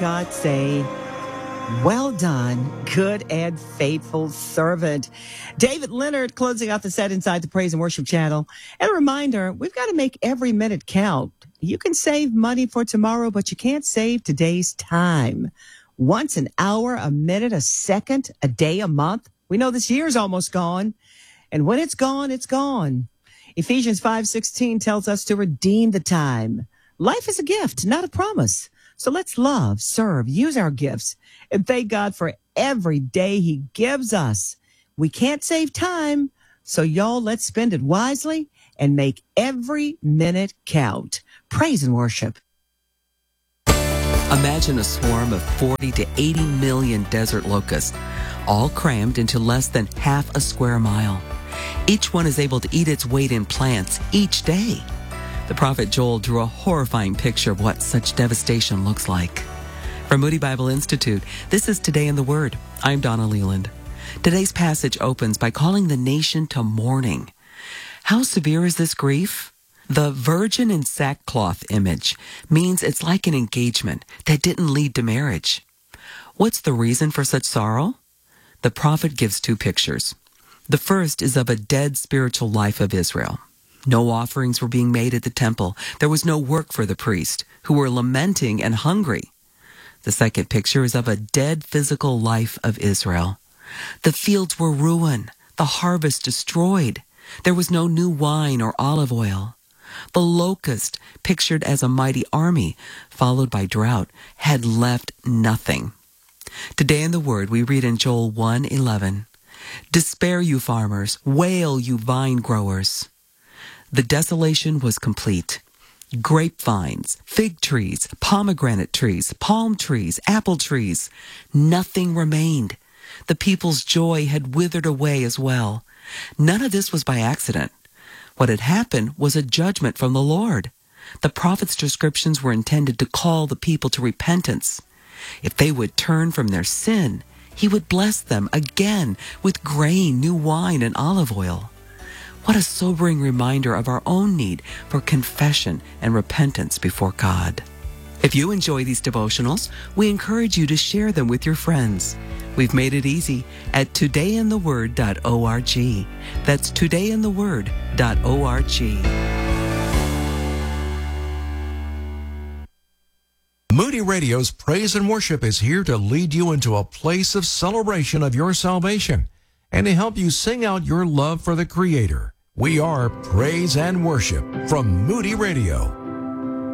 God say, well done, good and faithful servant. David Leonard closing out the set inside the Praise and Worship channel. And a reminder, we've got to make every minute count. You can save money for tomorrow, but you can't save today's time. Once an hour, a minute, a second, a day, a month. We know this year's almost gone. And when it's gone, it's gone. Ephesians 5:16 tells us to redeem the time. Life is a gift, not a promise. So let's love, serve, use our gifts, and thank God for every day he gives us. We can't save time, so y'all, let's spend it wisely and make every minute count. Praise and worship. Imagine a swarm of 40 to 80 million desert locusts, all crammed into less than half a square mile. Each one is able to eat its weight in plants each day. The prophet Joel drew a horrifying picture of what such devastation looks like. From Moody Bible Institute, this is Today in the Word. I'm Donna Leland. Today's passage opens by calling the nation to mourning. How severe is this grief? The virgin in sackcloth image means it's like an engagement that didn't lead to marriage. What's the reason for such sorrow? The prophet gives two pictures. The first is of a dead spiritual life of Israel. No offerings were being made at the temple. There was no work for the priest, who were lamenting and hungry. The second picture is of a dead physical life of Israel. The fields were ruined, the harvest destroyed. There was no new wine or olive oil. The locust, pictured as a mighty army, followed by drought, had left nothing. Today in the Word, we read in Joel 1:11, "Despair, you farmers, wail, you vine growers." The desolation was complete. Grapevines, fig trees, pomegranate trees, palm trees, apple trees, nothing remained. The people's joy had withered away as well. None of this was by accident. What had happened was a judgment from the Lord. The prophet's descriptions were intended to call the people to repentance. If they would turn from their sin, he would bless them again with grain, new wine, and olive oil. What a sobering reminder of our own need for confession and repentance before God. If you enjoy these devotionals, we encourage you to share them with your friends. We've made it easy at todayintheword.org. That's todayintheword.org. Moody Radio's Praise and Worship is here to lead you into a place of celebration of your salvation and to help you sing out your love for the Creator. We are Praise and Worship from Moody Radio.